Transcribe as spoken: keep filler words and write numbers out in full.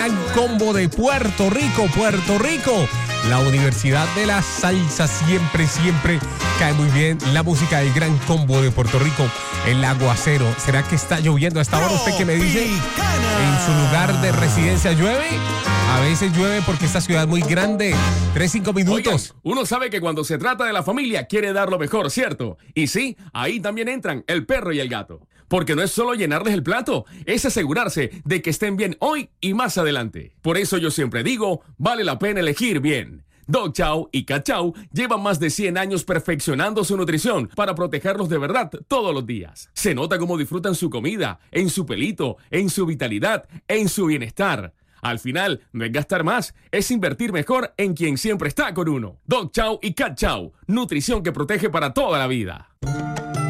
Gran combo de Puerto Rico, Puerto Rico. La Universidad de la Salsa siempre, siempre cae muy bien. La música del Gran Combo de Puerto Rico. El aguacero. ¿Será que está lloviendo hasta ahora? ¿Usted qué me dice? ¿En su lugar de residencia llueve? A veces llueve porque esta ciudad es muy grande. Tres, cinco minutos. Oigan, uno sabe que cuando se trata de la familia quiere dar lo mejor, ¿cierto? Y sí, ahí también entran el perro y el gato. Porque no es solo llenarles el plato, es asegurarse de que estén bien hoy y más adelante. Por eso yo siempre digo, vale la pena elegir bien. Dog Chow y Cat Chow llevan más de cien años perfeccionando su nutrición para protegerlos de verdad todos los días. Se nota cómo disfrutan su comida, en su pelito, en su vitalidad, en su bienestar. Al final, no es gastar más, es invertir mejor en quien siempre está con uno. Dog Chow y Cat Chow, nutrición que protege para toda la vida.